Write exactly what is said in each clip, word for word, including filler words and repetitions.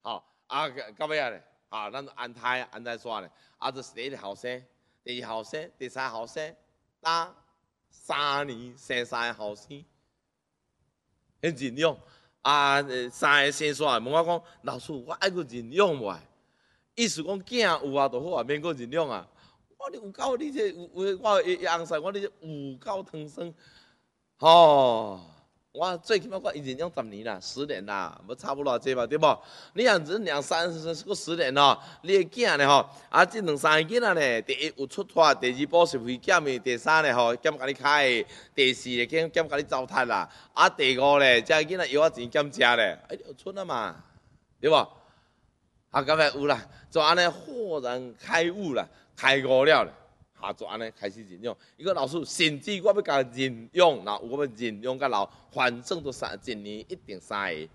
好、哦、啊，到尾啊咧，啊，咱安泰安泰煞咧，啊，就是第一个后生，第二后生，第三后生，打三年生三个后生，很认养。啊，三个生煞问我讲，老师，我爱个认养无？意思讲囝有啊，就好啊，免个认养啊。我你有够你这有有我翁婿，我你这有够汤酸，吼、哦。我最起码我已经用十年啦，十年啦，无差不多这嘛，对不？你若只两三个十年哦，你个囝咧吼，啊，这两三个囡仔咧，第一有出脱，第二补习费减的，第三咧吼减甲你开的，第四咧减减甲你糟蹋啦，啊，第五咧，这囡仔药啊钱减食咧，哎，有出啊嘛，对不？啊，咁咪有啦，就安尼豁然开悟啦，开悟了咧。啊，就安尼开始认养。伊个老师，甚至我要甲认养，那我要认养甲老，反正都三一年一定三个，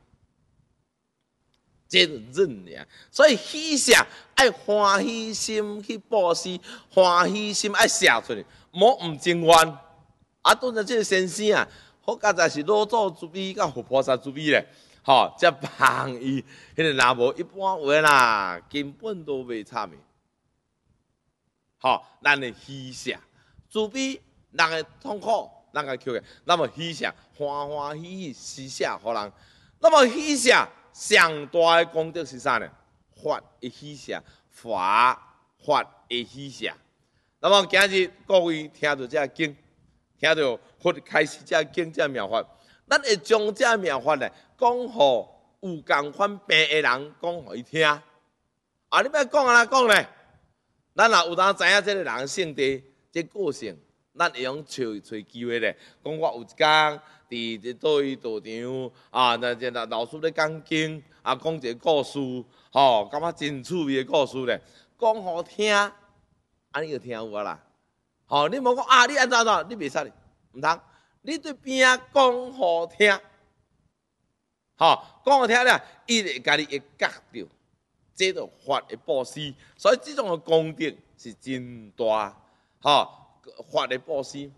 这认俩。所以喜舍爱欢喜心去布施，欢喜心爱写出来，莫唔情愿。啊，拄则这个先生啊，好佳在是老祖之悲，甲佛菩萨之悲咧。吼、哦，才帮伊，迄个若无一般话啦，根本都袂惨的。吼、哦，咱的喜舍，自卑人的痛苦，人个求个，那么喜舍欢欢喜喜施舍互人，那么喜舍上大的功德是啥呢？法的喜舍，法法的喜舍。那么今日各位听到这经，听到佛开始这经这妙法，咱会将这妙法呢讲互有共款病的人讲互伊听。啊，你要讲安怎讲呢？咱若有当知影这个人性地、这个性，咱会用找找机会咧。讲我有一天伫这倒位道场啊，那这老师咧讲经啊，讲一个故事，吼、哦，感觉真趣味的故事咧，讲互听，安尼就听有啊啦。吼、哦，你无讲啊，你安怎怎，你袂使哩，毋通。你对边仔讲互听，吼、哦，讲互听咧，伊会家己会觉着。这个法的布施，所以这种的功德是真大，哈、哦！法的布施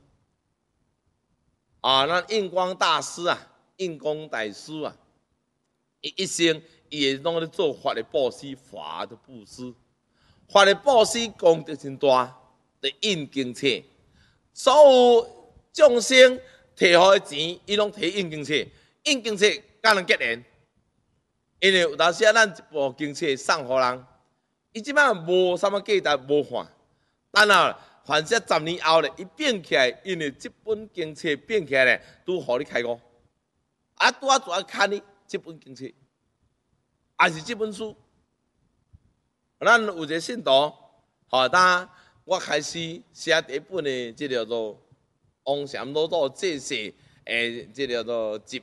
啊，咱印光大师啊，印光大师啊，伊一生伊会拢咧做法的布施，法的布施，法的布施功德真大，得印经册，所有众生摕好的钱，伊拢摕印经册，印经册甲人结缘。因为有当时啊，咱一部经册送互人，伊即摆无啥物价值，无换。等下，凡说十年后咧，伊变起来，因为即本经册变起来咧，拄互你开悟。啊，拄啊主要看你即本经册，还是即本书。咱有一个信徒，吼，当我开始写第一本的，即叫做《王禅老祖这世》诶，即叫做集，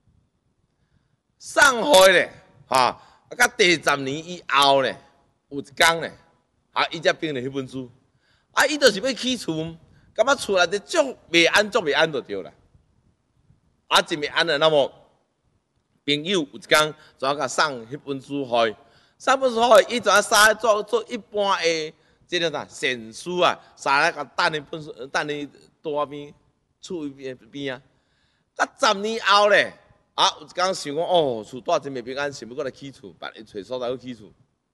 送互咧。哈，啊，到第十年以后咧，有一天咧，啊，伊才编了迄本书，啊，伊就是要起厝，感觉厝内底足袂安，足袂安就对啦。啊，真袂安了，那么朋友有一天就要甲送迄本书互，送本书互伊，就要杀做做一般的，即个啥善事啊，杀来甲等伊本书，等伊桌边厝边边啊，到十年后咧。啊，有一天想讲，哦，厝住真袂平安，想要过来起厝，别去找所在去起厝。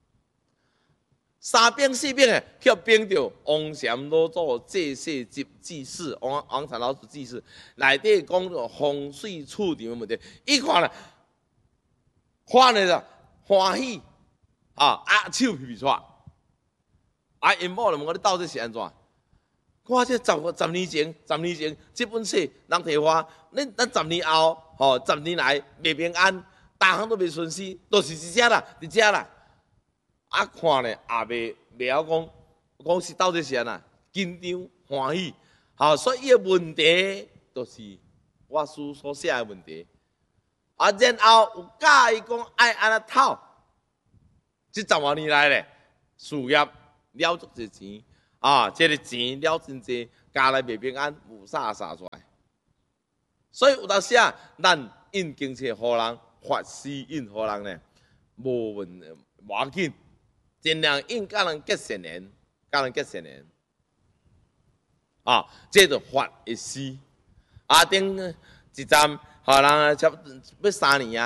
三兵四兵诶，去编着王禅老祖这世集记事，王王禅老祖记事，内底讲着风水厝场诶问题。伊看了，看了就欢喜，啊，啊手皮皮出，啊，因某就问我你到底是安怎？我这十十年前，十年前这本书人摕我，恁咱十年后。吼、哦，十年来袂平安，逐项都袂顺遂，都、就是伫遮啦，伫遮啦。啊，看咧也袂袂晓讲，讲是到底是安那紧张欢喜。吼、哦，所以伊个问题就是我书所写的问题。啊，然后有教伊讲爱安怎透，即十多年来咧，事业了足侪钱，啊，这个钱了真侪，家内袂平安，有啥啥出来。所以有当时啊，咱印经册互人，法师印互人呢，无问无要紧，尽量印甲人结善缘，甲人结善缘。啊，这就法的施。啊，顶一站互人差不多要三年啊，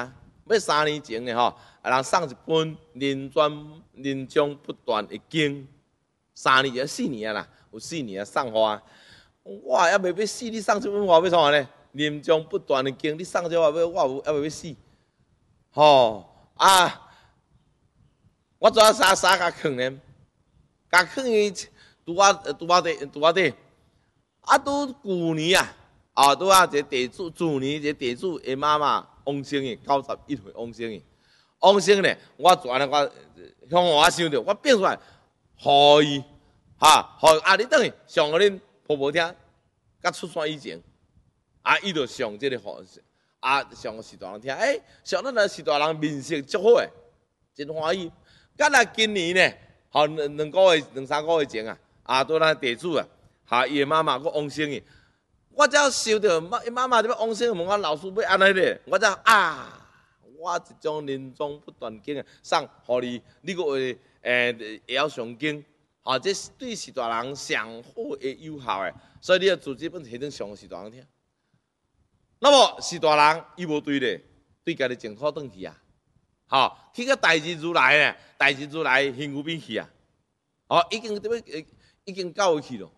要三年前呢吼，人送一本临专临终不断的经，三年前四年啊啦，有四年啊送我，我还未要死，你送这本我要创啥呢？临终不断的经，你送这我要我还未要死，吼啊！我做啊三三甲藏呢，甲藏伊拄啊拄啊地拄啊地，啊拄旧年啊，啊拄啊一个地主，旧年一个地主的妈妈往生去，九十一岁往生去，往生呢，我做安尼我向我想着，我变出来，互伊哈，互啊你等于上互恁婆婆听，甲出山以前，啊伊就上即个互啊上是大人听，诶、欸，上咱个是大人面色足好诶，真欢喜。敢若今年呢，吼两两个月、两三个月前啊，啊，拄咱地主啊，哈，伊的妈妈佫往生去，我才想到妈，伊妈妈这要往生，问我老师要安尼咧，我才啊，我一种临终不断经啊，送互你，你佫会诶会晓上经，吼，这对是大人上好诶有效诶，所以你要自这本摕转上是大人听。那么是大人伊无对咧，对家己净土转去啊。吼，去个大日如来呢？大日如来现有边去啊？哦，已经点要已经到去咯。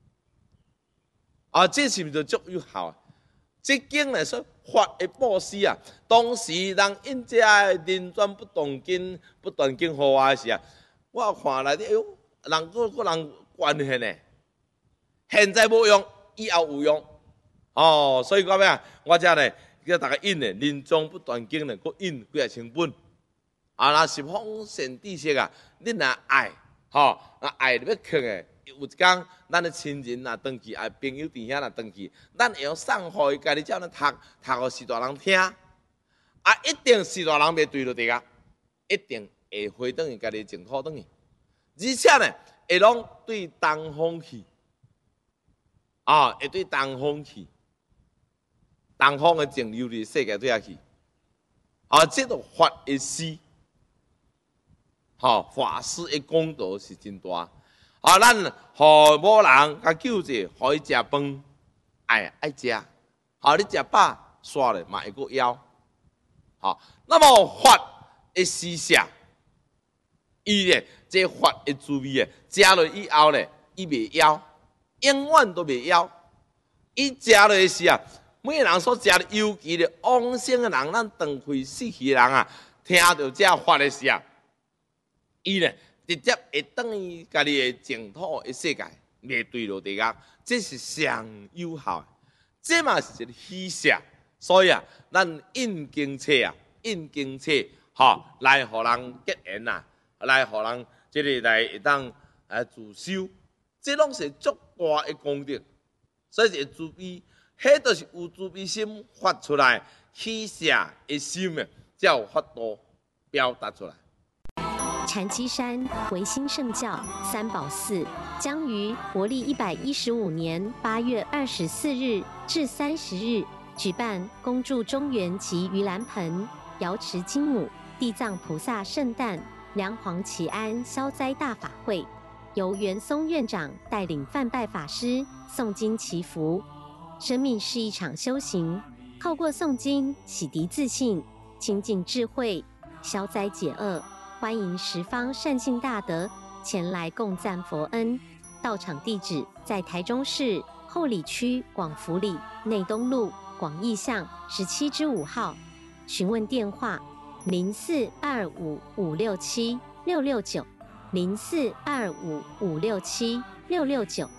啊，这是毋是足有效啊？这经来说法的布施啊，当时人因这临转不动经、不断经互我时啊，我看内底哎呦，人个个人关现呢，现在无用，以后有用。哦，所以讲咩啊？我遮呢。叫大家印的临终不断经呢，佫印几啊成本。啊，若十方善知识啊，恁若爱，吼，若爱要去的，有一天咱的亲人若转去，啊朋友弟兄若转去，咱会晓送互伊，家己叫咱读，读互是大人听。啊，一定是大人袂对落地啊，一定会回转去家己净土转去。而且呢，会拢对东方去，啊，会对东方去。东方的净流入世界对下去，啊，这个法的施，吼法师的功德是真大。啊，咱互某人甲救者，互伊食饭，爱爱食，好你食饱煞咧嘛会阁枵。好，那么法的施舍，伊咧这法的滋味啊，食落以后咧，伊袂枵，永远都袂枵。伊食落时啊。每个人所食的，尤其的往生的人，咱长开死去的人啊，听到这法的时啊，伊呢直接会等于家己的净土的世界，袂对落地啊，这是上有效的，这嘛是一个喜舍。所以啊，咱印经册啊，印经册，吼，来互人结缘啊，来互人即个来会当呃自修，这拢是足大的功德，所以是自卑。迄就是有慈悲心发出来，喜舍的心啊，才有法度表达出来。 禅机山维新圣教三宝寺将于国历一百一十五年八月二十四日至三十日举办恭祝中元及盂兰盆、瑶池金母、地藏菩萨圣诞、梁皇祈安消灾大法会，由元松院长带领梵拜法师诵经祈福。生命是一场修行，透过诵经洗涤自信，亲近智慧，消灾解厄。欢迎十方善信大德前来共赞佛恩。到场地址在台中市后里区广福里内东路广义巷十七之五号。询问电话：零四二五五六七六六九零四二五五六七六六九。